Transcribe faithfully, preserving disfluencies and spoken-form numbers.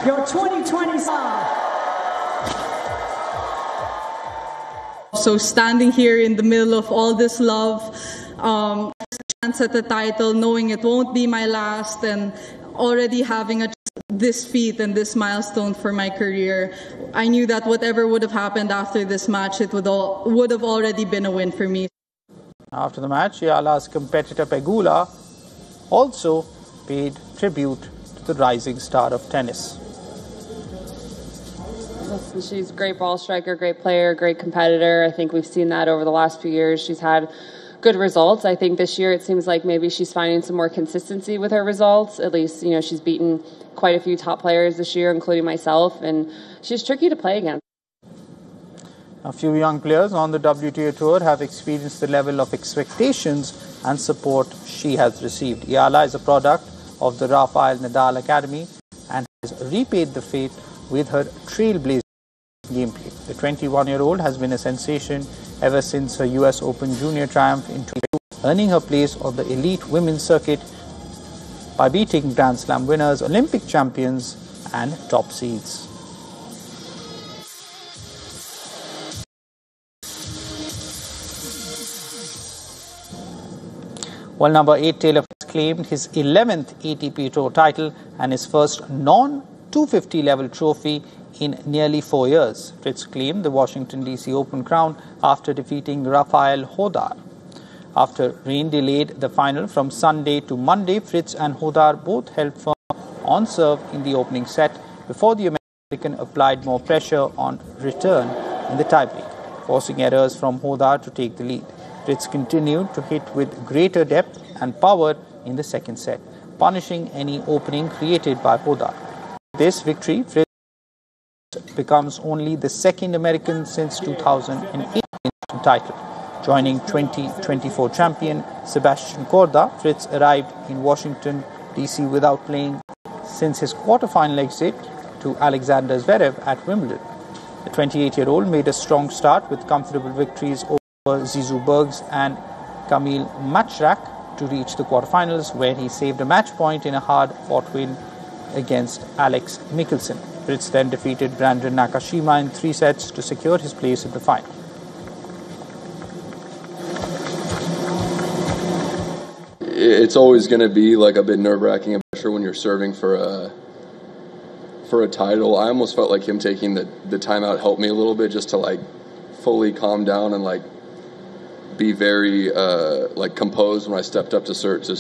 your twenty twenty So standing here in the middle of all this love, um, chance at the title, knowing it won't be my last, and already having a, this feat and this milestone for my career, I knew that whatever would have happened after this match, it would all, would have already been a win for me. After the match, Ayala's competitor Pegula also paid tribute to the rising star of tennis. Listen, she's a great ball striker, great player, great competitor. I think we've seen that over the last few years. She's had good results. I think this year it seems like maybe she's finding some more consistency with her results. At least, you know, she's beaten quite a few top players this year, including myself, and she's tricky to play against. A few young players on the W T A Tour have experienced the level of expectations and support she has received. Ayala is a product of the Rafael Nadal Academy and has repaid the fate with her trailblazing gameplay. The twenty-one-year-old has been a sensation ever since her U S Open Junior triumph in twenty-two, earning her place on the elite women's circuit by beating Grand Slam winners, Olympic champions and top seeds. Well, number eight Taylor Fritz claimed his eleventh A T P Tour title and his first non two fifty level trophy in nearly four years. Fritz claimed the Washington D C Open crown after defeating Rafael Hodar. After rain delayed the final from Sunday to Monday, Fritz and Hodar both held firm on serve in the opening set before the American applied more pressure on return in the tiebreak, forcing errors from Hodar to take the lead. Fritz continued to hit with greater depth and power in the second set, punishing any opening created by Hodar. This victory, Fritz becomes only the second American since two thousand eight in title. Joining twenty twenty-four champion Sebastian Korda, Fritz arrived in Washington, D C without playing since his quarterfinal exit to Alexander Zverev at Wimbledon. The twenty-eight-year-old made a strong start with comfortable victories over Zizou Bergs and Kamil Machrak to reach the quarterfinals, where he saved a match point in a hard-fought win against Alex Michelsen. Fritz then defeated Brandon Nakashima in three sets to secure his place in the final. It's always going to be like a bit nerve-wracking and pressure when you're serving for a for a title. I almost felt like him taking the the timeout helped me a little bit, just to like fully calm down and like be very uh, like composed when I stepped up to serve to